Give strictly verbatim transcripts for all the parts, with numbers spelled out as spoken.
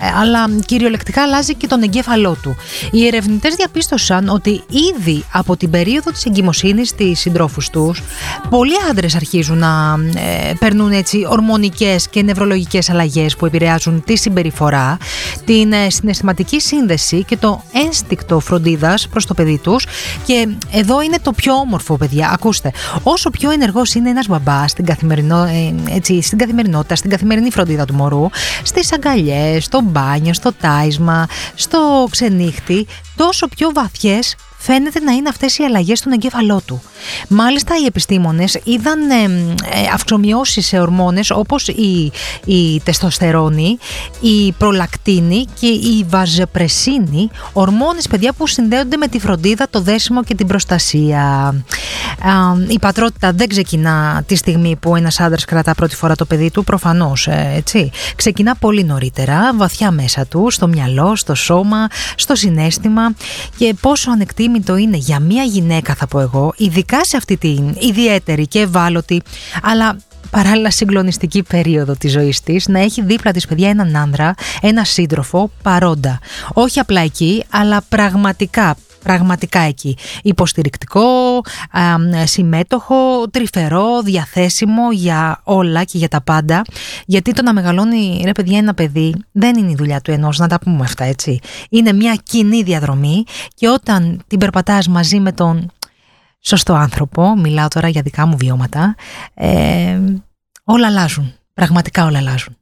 αλλά κυριολεκτικά αλλάζει και τον εγκέφαλό του. Οι ερευνητές διαπίστωσαν ότι ήδη από την περίοδο της εγκυμοσύνης στις συντρόφους τους, πολλοί άντρες αρχίζουν να ε, περνούν έτσι ορμονικές και νευρολογικές αλλαγές που επηρεάζουν τη συμπεριφορά, την ε, συναισθηματική σύνδεση και το ένστικτο φροντίδας προς το παιδί τους. Και εδώ είναι το πιο όμορφο, παιδιά. Ακούστε, όσο πιο ενεργός είναι ένας μπαμπάς στην, καθημερινό, ε, έτσι, στην καθημερινότητα, στην καθημερινή φροντίδα του μωρού, στις αγκαλιές, στο μπάνιο, στο τάισμα, στο ξενύχτη, τόσο πιο βαθιές φαίνεται να είναι αυτές οι αλλαγές στον εγκέφαλό του. Μάλιστα, οι επιστήμονες είδαν ε, ε, αυξομοιώσεις σε ορμόνες όπως η, η τεστοστερόνη, η προλακτίνη και η βαζεπρεσίνη, ορμόνες, παιδιά, που συνδέονται με τη φροντίδα, το δέσιμο και την προστασία. Ε, η πατρότητα δεν ξεκινά τη στιγμή που ένας άντρας κρατά πρώτη φορά το παιδί του, προφανώς, ε, έτσι. Ξεκινά πολύ νωρίτερα, βαθιά μέσα του, στο μυαλό, στο σώμα, στο συναίσθημα, και πόσο ανεκτήμητο είναι για μια γυναίκα, θα πω εγώ, ειδικά σε αυτή την ιδιαίτερη και ευάλωτη, αλλά παράλληλα συγκλονιστική περίοδο της ζωής της, να έχει δίπλα της, παιδιά, έναν άνδρα, ένα σύντροφο παρόντα. Όχι απλά εκεί, αλλά πραγματικά Πραγματικά εκεί. Υποστηρικτικό, α, συμμέτοχο, τρυφερό, διαθέσιμο για όλα και για τα πάντα. Γιατί το να μεγαλώνει, ρε παιδιά, ένα παιδί δεν είναι η δουλειά του ενός, να τα πούμε αυτά, έτσι. Είναι μια κοινή διαδρομή, και όταν την περπατάς μαζί με τον σωστό άνθρωπο, μιλάω τώρα για δικά μου βιώματα, ε, όλα αλλάζουν. Πραγματικά όλα αλλάζουν.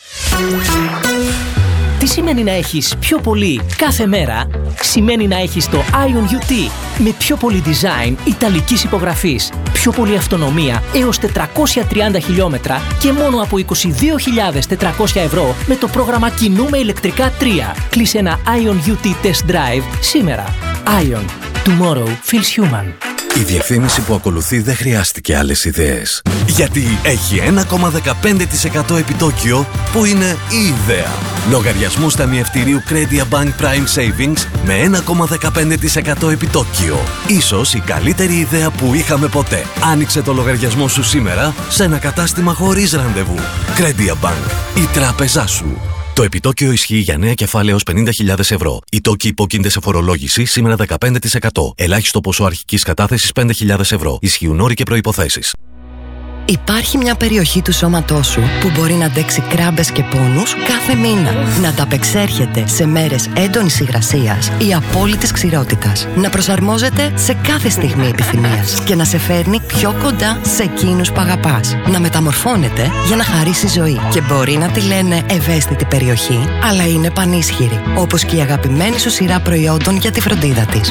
Τι σημαίνει να έχεις πιο πολύ κάθε μέρα? Σημαίνει να έχεις το Ion γιου τι με πιο πολύ design ιταλικής υπογραφής, πιο πολύ αυτονομία έως τετρακόσια τριάντα χιλιόμετρα και μόνο από είκοσι δύο χιλιάδες τετρακόσια ευρώ με το πρόγραμμα Κινούμε ηλεκτρικά τρία. Κλείσε ένα Ion γιου τι Test Drive σήμερα. Ion. Tomorrow feels human. Η διευθύνηση που ακολουθεί δεν χρειάστηκε άλλες ιδέες. Γιατί έχει ένα κόμμα δεκαπέντε τοις εκατό επιτόκιο που είναι η ιδέα. Λογαριασμούς ταμιευτηρίου Credia Bank Prime Savings με ένα κόμμα δεκαπέντε τοις εκατό επιτόκιο. Ίσως η καλύτερη ιδέα που είχαμε ποτέ. Άνοιξε το λογαριασμό σου σήμερα σε ένα κατάστημα χωρίς ραντεβού. Credia Bank. Η τράπεζά σου. Το επιτόκιο ισχύει για νέα κεφάλαια έως πενήντα χιλιάδες ευρώ. Οι τόκοι υπόκεινται σε φορολόγηση σήμερα δεκαπέντε τοις εκατό. Ελάχιστο ποσό αρχικής κατάθεσης πέντε χιλιάδες ευρώ. Ισχύουν όροι και προϋποθέσεις. Υπάρχει μια περιοχή του σώματός σου που μπορεί να αντέξει κράμπες και πόνους κάθε μήνα. Να ταπεξέρχεται σε μέρες έντονης υγρασίας ή απόλυτης ξηρότητας. Να προσαρμόζεται σε κάθε στιγμή επιθυμίας και να σε φέρνει πιο κοντά σε εκείνους που αγαπάς. Να μεταμορφώνεται για να χαρίσει ζωή. Και μπορεί να τη λένε ευαίσθητη περιοχή, αλλά είναι πανίσχυρη. Όπως και η αγαπημένη σου σειρά προϊόντων για τη φροντίδα της.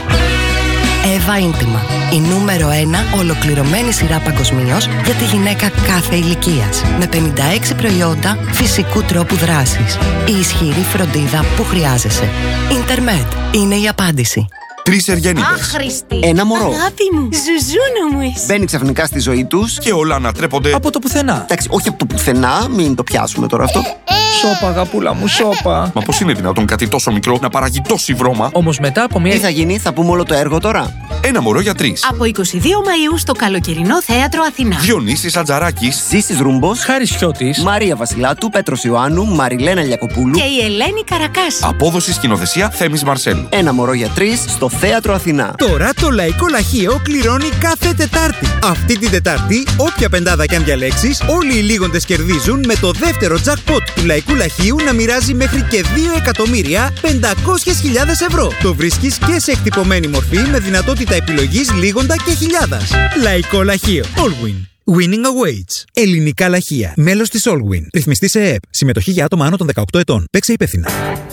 Εύα Ίντιμα, η νούμερο ένα ολοκληρωμένη σειρά παγκοσμίως για τη γυναίκα κάθε ηλικίας. Με πενήντα έξι προϊόντα φυσικού τρόπου δράσης. Η ισχυρή φροντίδα που χρειάζεσαι. Ιντερμετ είναι η απάντηση. Τρεις Εργένιδες. Άχρηστη. Ένα μωρό. Αγάπη μου. Ζουζούνα μου εσύ. Μπαίνει ξαφνικά στη ζωή τους και όλα ανατρέπονται από το πουθενά. Εντάξει, όχι από το πουθενά, μην το πιάσουμε τώρα αυτό. Σώπα, αγαπούλα μου, σώπα. Μα πώς είναι δυνατόν κάτι τόσο μικρό να παράγει τόση βρώμα? Όμως μετά από μια. Τι θα γίνει, θα πούμε όλο το έργο τώρα. Ένα μωρό για τρεις. Από είκοσι δύο Μαΐου στο καλοκαιρινό θέατρο Αθηνά. Διονύσης Ατζαράκης, Ζήσης Ρούμπος, Χάρης Χιώτης, Μαρία Βασιλάτου, Πέτρος Ιωάννου, Μαριλένα Λιακοπούλου και η Ελένη Καρακάση. απόδοση σκηνοθεσία Θέμης Μαρσέλου. Ένα μωρό για τρεις στο θέατρο Αθηνά. Τώρα το Λαϊκό Λαχείο κληρώνει κάθε Τετάρτη. Αυτή την Τετάρτη, όποια πεντάδα κι αν διαλέξεις, όλοι οι λίγοντες κερδίζουν με το δεύτερο jackpot του Λαϊκού Λαχείου να μοιράζει μέχρι και δύο εκατομμύρια πεντακόσιες χιλιάδες ευρώ. Το βρίσκεις και σε εκτυπωμένη μορφή με δυνατότητα επιλογής λίγοντα και χιλιάδας. Λαϊκό Λαχείο. Allwin. Winning awaits. Ελληνικά λαχεία. Μέλος της Allwin. Ρυθμιστή σε ΕΕΠ. Συμμετοχή για άτομα άνω των δεκαοκτώ ετών. Παίξε υπεύθυνα.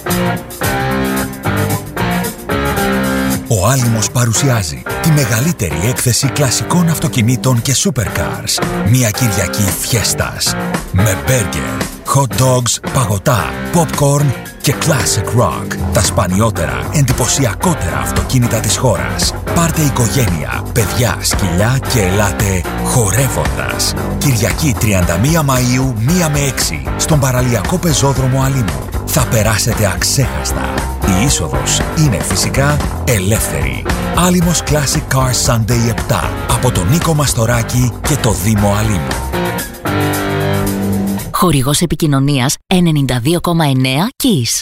Ο Άλυμος παρουσιάζει τη μεγαλύτερη έκθεση κλασικών αυτοκινήτων και supercars. Μια Κυριακή φιέστας. Με μπέργκερ, hot dogs, παγωτά, popcorn και classic rock. Τα σπανιότερα, εντυπωσιακότερα αυτοκίνητα της χώρας. Πάρτε οικογένεια, παιδιά, σκυλιά και ελάτε χορεύοντας. Κυριακή τριάντα μία Μαΐου, μία με έξι, στον παραλιακό πεζόδρομο Αλήμου. Θα περάσετε αξέχαστα. Η είσοδος είναι φυσικά ελεύθερη. Άλυμος Classic Car Sunday επτά από τον Νίκο Μαστοράκη και το Δήμο Αλήμου. Χορηγός επικοινωνίας ενενήντα δύο κόμμα εννέα Kiss.